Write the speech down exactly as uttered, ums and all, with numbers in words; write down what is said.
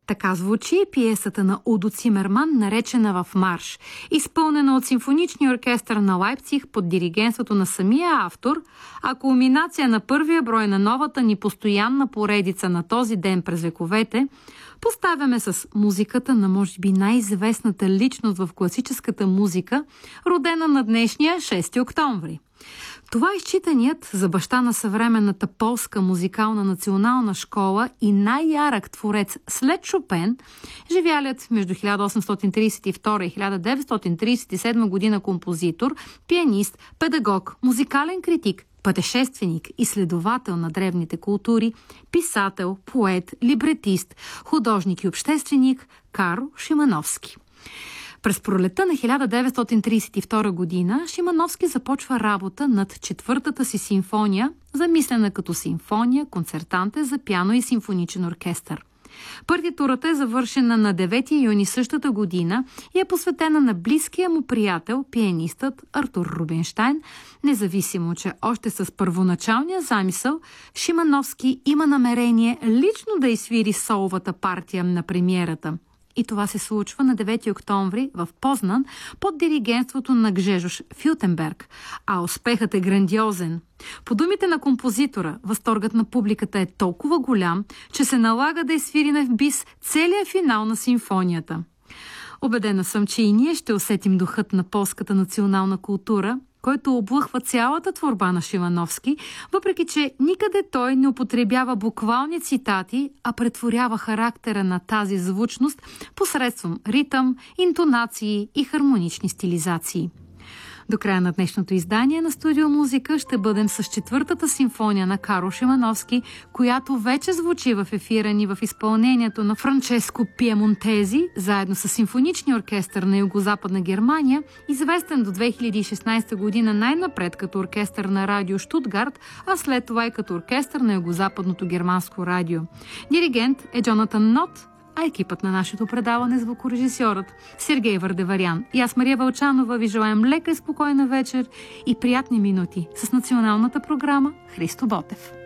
Така звучи пиесата на Удо Цимерман, наречена в марш, изпълнена от симфоничния оркестър на Лайпциг под диригентството на самия автор, а кулминация на първия брой на новата ни постоянна поредица на този ден през вековете, поставяме с музиката на може би най-известната личност в класическата музика, родена на днешния шести октомври. Това е считаният за баща на съвременната полска музикална национална школа и най-ярък творец след Шопен, живялият между хиляда осемстотин тридесет и втора и хиляда деветстотин тридесет и седма година композитор, пианист, педагог, музикален критик, пътешественик, изследовател на древните култури, писател, поет, либретист, художник и общественик Карл Шимановски. През пролета на хиляда деветстотин тридесет и втора година Шимановски започва работа над четвъртата си симфония, замислена като симфония, концертанте за пиано и симфоничен оркестър. Партитурата е завършена на девети юни същата година и е посветена на близкия му приятел, пианистът Артур Рубинщайн, независимо, че още с първоначалния замисъл Шимановски има намерение лично да изсвири соловата партия на премиерата. И това се случва на девети октомври в Познан под диригентството на Гжежош Филтенберг, а успехът е грандиозен. По думите на композитора, възторгът на публиката е толкова голям, че се налага да изсвири на бис целия финал на симфонията. Убедена съм, че и ние ще усетим духът на полската национална култура, който облъхва цялата творба на Шимановски, въпреки че никъде той не употребява буквални цитати, а претворява характера на тази звучност посредством ритъм, интонации и хармонични стилизации. До края на днешното издание на Студио Музика ще бъдем с четвъртата симфония на Карл Шимановски, която вече звучи в ефира ни в изпълнението на Франческо Пиемонтези, заедно с симфоничния оркестър на Югозападна Германия, известен до две хиляди и шестнадесета година най-напред като оркестър на радио Штутгарт, а след това и като оркестър на Югозападното германско радио. Диригент е Джонатан Нот, а екипът на нашето предаване, звукорежисьорът Сергей Вардеварян и аз, Мария Вълчанова, ви желаем лека и спокойна вечер и приятни минути с националната програма Христо Ботев.